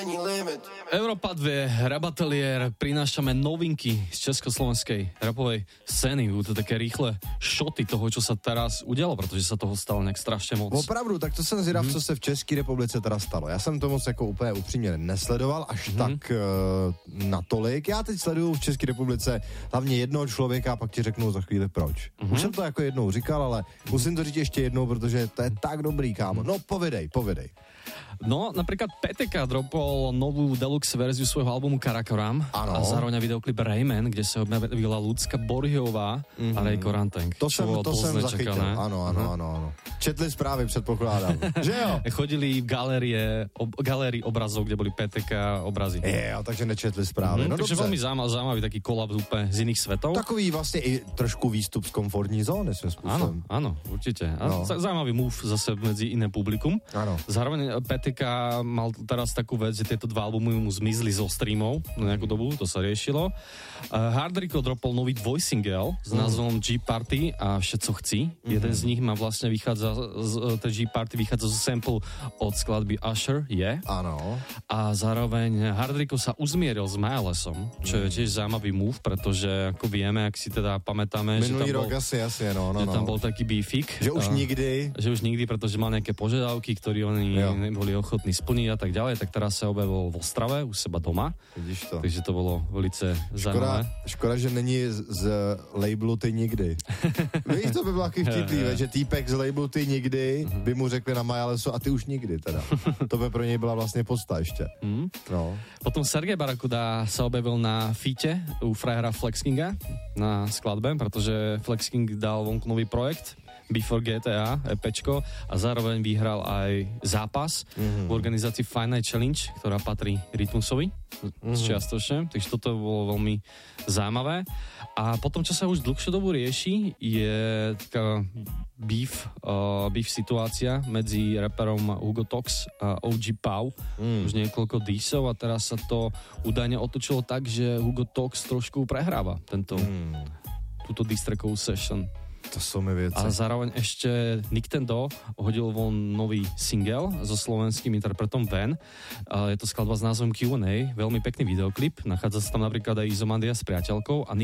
Európa 2, Rabatelier, prinášame novinky z československej rapovej scény. Budú to také rýchle šoty toho, čo sa teraz udialo, protože sa toho stalo nejak strašně moc. Opravdu, tak to jsem zvědav, co se v České republice teda stalo. Já jsem to moc jako úplně upřímně nesledoval až tak natolik. Já teď sleduju v České republice hlavně jednoho člověka a pak ti řeknu za chvíli proč. Už jsem to jako jednou říkal, ale musím to říct ještě jednou, protože to je tak dobrý, kámo. No, povidej. No, napríklad PTK dropol novú deluxe verziu svojho albumu Karakoram a zároveň videoklip Rayman, kde sa objavila Lucka Borhiová a Ray Koranteng. To jsem zachytil, ano. Četli zprávy, předpokládám. Že jo? Chodili v galérii obrazov, kde boli PTK obrazy. Jo, takže nečetli zprávy. No takže dobře. veľmi zaujímavý taký kolab úplne z iných svetov. Takový vlastně i trošku výstup z komfortní zóny svým způsobem. Áno, určite. A zaujímavý move zase medzi iné publikum. Áno. Zároveň PTK mal teraz takú vec, že tieto dva albumy mu zmizli zo streamov na nejakú dobu, to sa riešilo. Hard Rico dropol nový dvojsingel s názvom G-Party a Vše, co chci. Jeden z nich má vlastne vychádza, ten G-Party vychádza zo sample od skladby Usher, Áno. A zároveň Hard Rico sa uzmieril s Milesom, čo je tiež zaujímavý move, pretože ako vieme, ak si teda pamätáme, minulý rok asi, no. Tam bol taký beefik. Že už nikdy, pretože mal nejaké požiadavky, ktoré oni neboli ochotní splniť a tak ďalej, tak teraz sa objavil v Ostrave, u seba doma. Vidíš to. Takže to bolo velice zaujímavé. Škoda, že není z labelu Ty nikdy. Víš, to by bylo taky vtipný, že týpek z labelu Ty nikdy by mu řekli na Majalesu a ty už nikdy teda. To by pro něj byla vlastně podsta ještě. No. Potom Sergej Barakuda sa objavil na feate u frajera Flex Kinga na skladbe, pretože Flex King dal vonku nový projekt Before GTA, EPčko, a zároveň vyhral aj zápas v organizácii Fight Night Challenge, ktorá patrí Rytmusovi čiastočne, takže toto bolo veľmi zaujímavé. A potom, čo sa už dlhšiu dobu rieši, je taká beef situácia medzi raperom Hugo Tox a OG Pau. Už niekoľko dísov a teraz sa to údajne otočilo tak, že Hugo Tox trošku prehráva túto distrackovú session. To sú mi veci. A zároveň ešte Nintendo hodil von nový single so slovenským interpretom Van. Je to skladba s názvom Q&A, veľmi pekný videoklip. Nachádza sa tam napríklad aj Izomandia s priateľkou a